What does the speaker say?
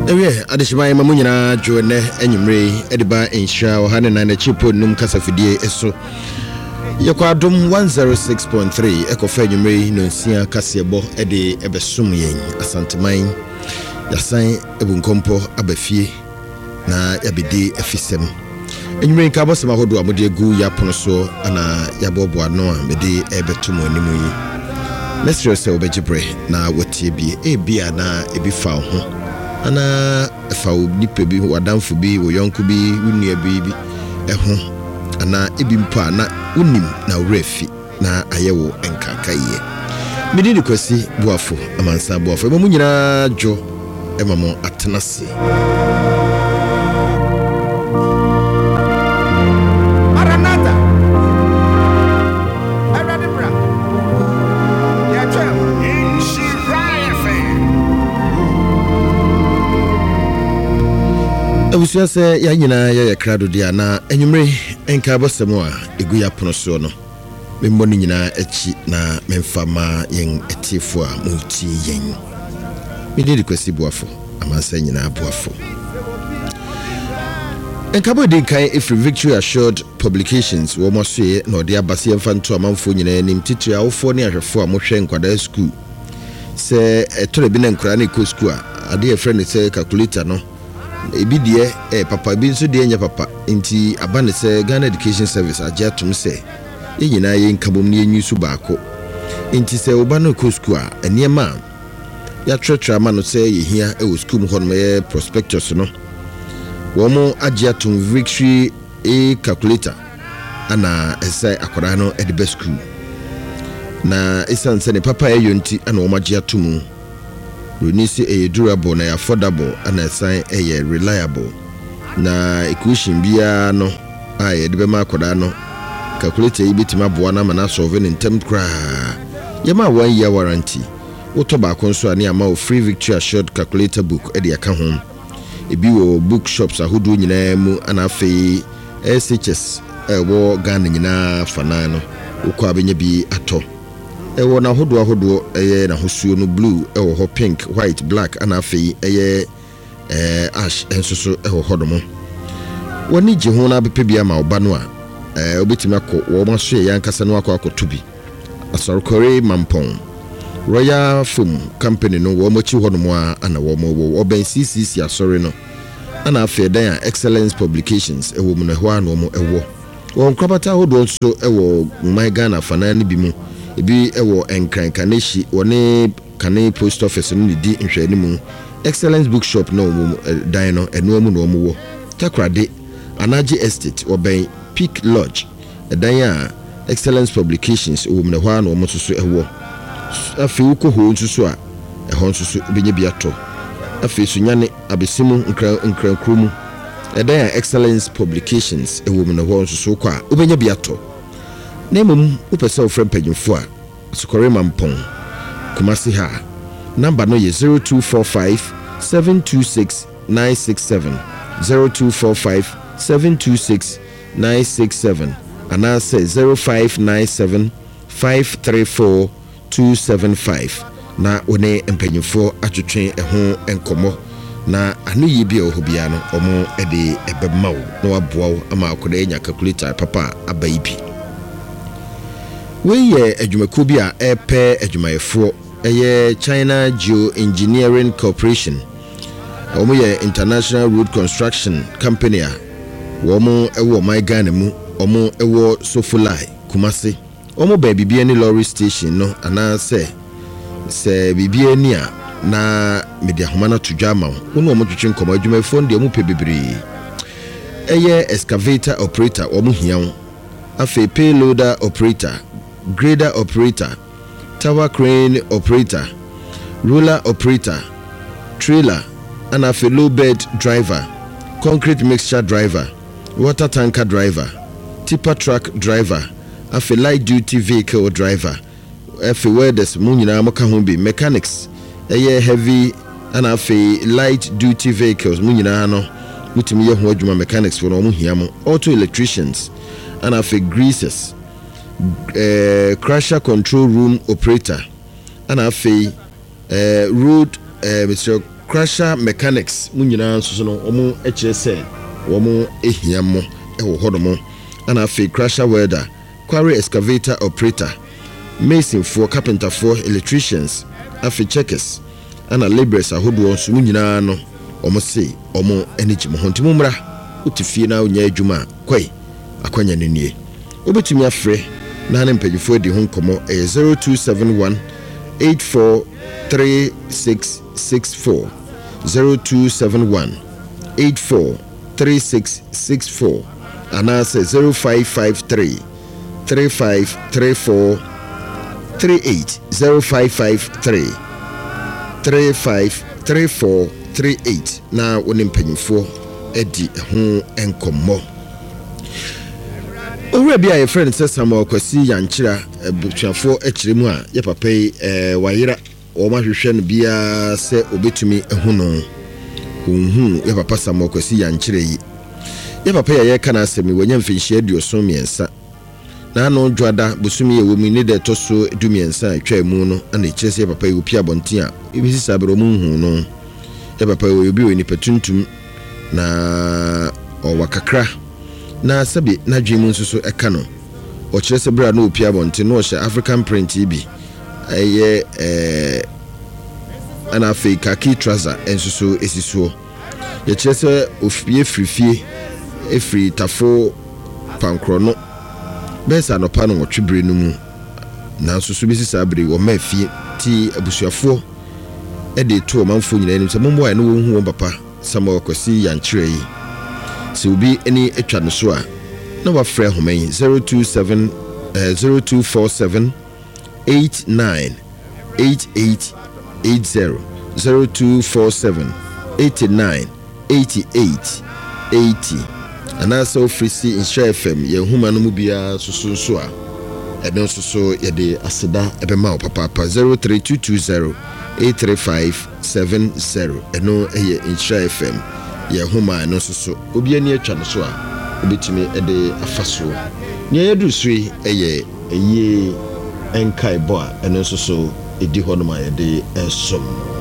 Ewe adishima mamu nyina dwone enyimre ediba enhia ohane na chipo num kasafidie eso yakwa adom 106.3 ekofa enyimre no nsia kasebo ede ebesum yen asanteman yasan ebunkompo abafie na yabedi afisem enyimre nka bosema hodo amode gu yapono so ana yabobo ano a mede ebetum animu yi mestre se obejibre na wotie bi ebia na ebifa ho ana fa nipa bi wadamfo bi wo yonko bi wunua bi eho ana ebimpa na unim na refi na ayewo enkakaye medidi kwasi boafo amansa boafo emo nyina dwo emamo atenase Abusia se ya nyina ya krado dia na enyumre enka bosemo a egu ya pono so no memmo ni nyina echi na memfama yen etifo a muti yen medidi kwesi boafo amansa nyina boafo enka bodi kan if Victory Assured Publications wo mosoe na odi abase mfanto amanfo nyina nim titiri awofo ne ahwefo a mohwe nkwada school se etore bi na nkura na ko school a ade e friend se calculator no ebi die papa bi nso die nya papa nti abane se Ghana Education Service ajatum se yenyina ye nkabom ne yenyu baako nti se oba no ko school a eniema ya tretra ma no se yehia e wo school ho no ye prospectus no wo mo ajatum Victory calculator ana ese akora no e de school na esanse ne papa ye yonti ana wo majiatum Runisi durable na affordable and assign reliable na equation bia no aye de be makoda no calculator yi bitima boa na mana solve in term kra yema 1 year warranty woto ba konso ani ama free Victory Assured calculator book e de aka ho ebi wo bookshops ahodo nyina mu ana afei SHS wo Ghana nyina fana no ukwa benye bi ato ewo na hodo eye na hosuo no blue ewo ho pink white black ana afei eye ash ensoso ewo hodomo woni je ho na bepe bia ma oba no a obetimi akọ wo maso ye yankasa no akọ bi asorokore mampon Royal Foam Company no wo mochi hodomo a ana wo mo oben CCC asore no ana afei dan a Excellence Publications ewo mu na ho ana wo ewo wo nkrabata hodo so ewo my Ghana fana ni bi mu ebi ewo enkran kaneshi woni kane post office no di nhwani mu Excellence Bookshop no mu dan no eno mu no mu wo takrade Anaji Estate oben Peak Lodge dan a Excellence Publications wo mu na ho na wo so ewo afi uko ho nsusu a eho nsusu benye biato afi sunyane abesimu nkran krumu dan a Excellence Publications wo mu na ho nsusu kwa obenye biato Nemum upesa ofrem pejimfo a Sukore Mampong Kumasi ha number no ye 0245 726 967 0245 726 967 and I say 0597 534 275 na one empanyimfo atwetwe eho enkomo na anu yi bia ohobia no omo ede ebemawo na waboawo ama akoda enya calculator papa abaibi we ye adwumaku bi a epe adwumayefo eye China Geoengineering Corporation omo ye International Road Construction Company a womo ewo my Ghana mu omo ewo Sofulai Kumasi omo ba bibia ni lorry station no ana se bibia ni a na media homana tudwama wono omo twetwe nkomo adwumayefo ndi omo pe bebre eye excavator operator omo hian afi payloader operator grader operator, tower crane operator, roller operator, trailer, and a low bed driver, concrete mixture driver, water tanker driver, tipper truck driver, a light duty vehicle driver, a welders, munina mokahumbi, mechanics, a heavy and a light duty vehicles, munina, mutimiya huajuma mechanics for omuhiamo, auto electricians, and a greasers. Crusher control room operator and a road Mr. crusher mechanics mu nyinaa so no omo ekire se omo ehia mo ewo hodomo ana afi crusher welder quarry excavator operator mason for carpenter for electricians afi checkers ana laborers ahodo so mu nyinaa no omo se omo energy mo hontimo mra utifie na onya adwuma kwai akwanya nenie obetumi afre na ne mpagifo edi ho nkomo 0271 843664 0271 843664 anase 0553 3534 38 0553 3534 38 na woni mpanyimfo edi ho enkomo owura bia ye friend say Samuel Kwasi Yanchira butuafo ekiremu a ye papa yi wayira o ma hwehwe no bia se obetumi ehu no hunhu ye papa Samuel Kwasi Yanchira yi ye papa ya ye kana asemi wonya mfinhye aduoso miensa na ano dwada busumi ye womi ne de toso dumiensa atwa mu no ana ekirese ye papa yi opi abonten a ebisi sabero mu hu no ye papa yi obi oni petuntum na o wakakra na sabi na dwemu nsusu eka no o kirese bra na opi abonten no hye African print bi eye ana fake key trouser ensusu esisuo ye kirese ofie frifie efri tafo pankro no besa no pa no wotwebre no mu na nsusu bi sisa bre o mafie ti abusuafo e de to manfo nyina nim se mombo ai no wo hu won papa Samuel Kwasi Yanchira yi so bi any etwa no so a na wa frɛ homan 027 0247 89 8880 0247 89 8880 ana so frisi insha FM ye huma no mu bia so a eno so ye de aseda ebema papa 03220 83570 eno ye insha FM ye huma no so obi ani atwa no so a obetimi ede afaso ne ye du sui eye enkai bo a eno so edi ho no ma ye de esom